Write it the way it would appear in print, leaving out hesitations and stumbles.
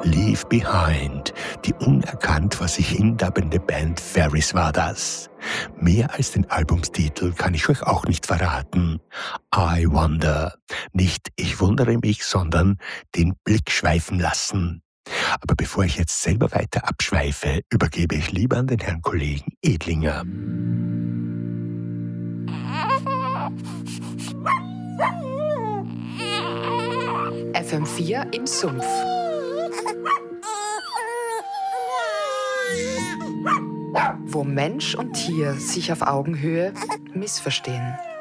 Leave Behind, die unerkannt vor sich hindabbende Band Ferris war das. Mehr als den Albumstitel kann ich euch auch nicht verraten. I Wonder. Nicht ich wundere mich, sondern den Blick schweifen lassen. Aber bevor ich jetzt selber weiter abschweife, übergebe ich lieber an den Herrn Kollegen Edlinger. FM4 im Sumpf. Wo Mensch und Tier sich auf Augenhöhe missverstehen.